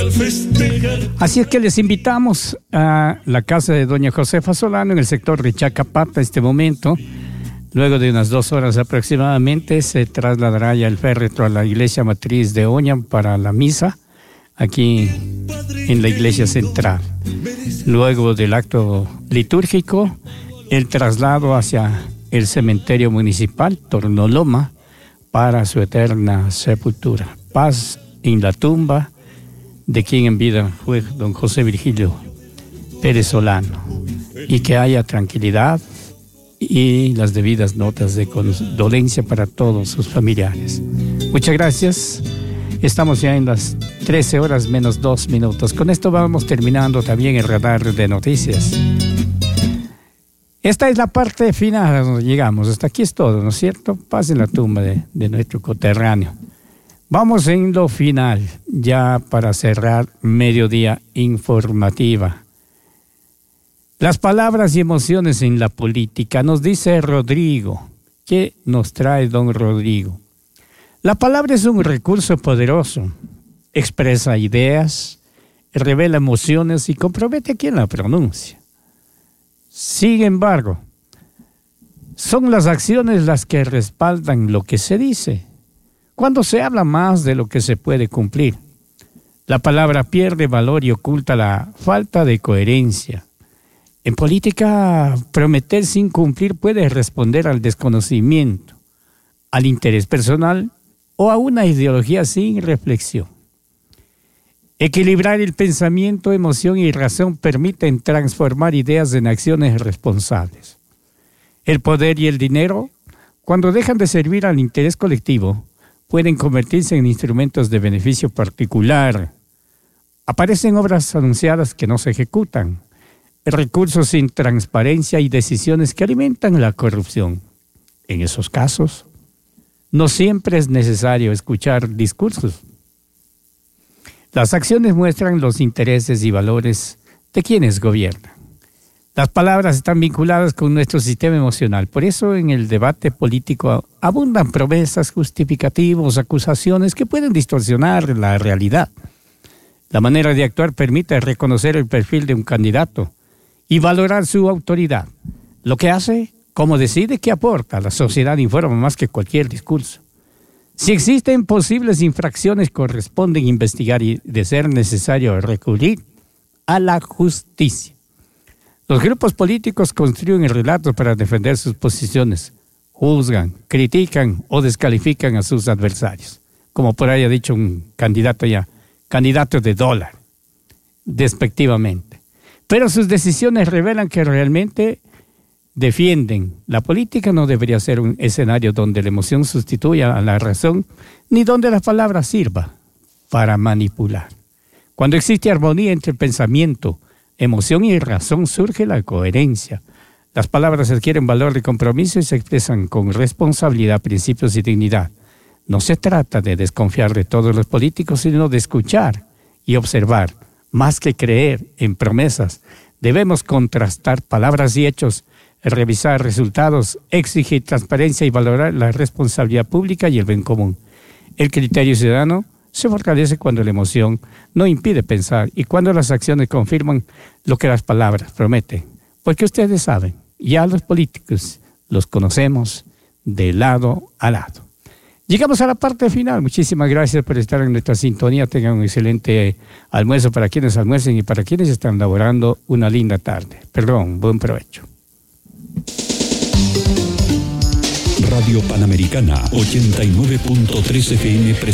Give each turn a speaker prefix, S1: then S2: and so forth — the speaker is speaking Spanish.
S1: Así es que les invitamos a la casa de doña Josefa Solano en el sector de Chacapata. Este momento, luego de unas 2 horas aproximadamente, se trasladará ya el féretro a la iglesia matriz de Oña para la misa aquí en la iglesia central. Luego del acto litúrgico, el traslado hacia el cementerio municipal Tornoloma para su eterna sepultura. Paz en la tumba de quien en vida fue don José Virgilio Pérez Solano, y que haya tranquilidad y las debidas notas de condolencia para todos sus familiares. Muchas gracias. Estamos ya en las 13 horas menos 2 minutos. Con esto vamos terminando también el radar de noticias. Esta es la parte final a donde llegamos. Hasta aquí es todo, ¿no es cierto? Paz en la tumba de nuestro coterráneo. Vamos en lo final, ya para cerrar Mediodía Informativa. Las palabras y emociones en la política, nos dice Rodrigo. ¿Qué nos trae don Rodrigo? La palabra es un recurso poderoso. Expresa ideas, revela emociones y compromete a quien la pronuncia. Sin embargo, son las acciones las que respaldan lo que se dice. Cuando se habla más de lo que se puede cumplir, la palabra pierde valor y oculta la falta de coherencia. En política, prometer sin cumplir puede responder al desconocimiento, al interés personal o a una ideología sin reflexión. Equilibrar el pensamiento, emoción y razón permiten transformar ideas en acciones responsables. El poder y el dinero, cuando dejan de servir al interés colectivo, pueden convertirse en instrumentos de beneficio particular. Aparecen obras anunciadas que no se ejecutan, recursos sin transparencia y decisiones que alimentan la corrupción. En esos casos, no siempre es necesario escuchar discursos. Las acciones muestran los intereses y valores de quienes gobiernan. Las palabras están vinculadas con nuestro sistema emocional. Por eso en el debate político abundan promesas, justificativos, acusaciones que pueden distorsionar la realidad. La manera de actuar permite reconocer el perfil de un candidato y valorar su autoridad. Lo que hace, cómo decide, qué aporta. La sociedad informa más que cualquier discurso. Si existen posibles infracciones, corresponde investigar y, de ser necesario, recurrir a la justicia. Los grupos políticos construyen relatos para defender sus posiciones, juzgan, critican o descalifican a sus adversarios. Como por ahí ha dicho un candidato ya, candidato de dólar, despectivamente. Pero sus decisiones revelan que realmente defienden. La política no debería ser un escenario donde la emoción sustituya a la razón, ni donde la palabra sirva para manipular. Cuando existe armonía entre pensamiento, emoción y razón, surge la coherencia. Las palabras adquieren valor de compromiso y se expresan con responsabilidad, principios y dignidad. No se trata de desconfiar de todos los políticos, sino de escuchar y observar. Más que creer en promesas, debemos contrastar palabras y hechos, revisar resultados, exigir transparencia y valorar la responsabilidad pública y el bien común. El criterio ciudadano se fortalece cuando la emoción no impide pensar y cuando las acciones confirman lo que las palabras prometen. Porque ustedes saben, ya los políticos los conocemos de lado a lado. Llegamos a la parte final. Muchísimas gracias por estar en nuestra sintonía. Tengan un excelente almuerzo para quienes almuercen y para quienes están laborando una linda tarde. Buen provecho.
S2: Radio Panamericana 89.3 FM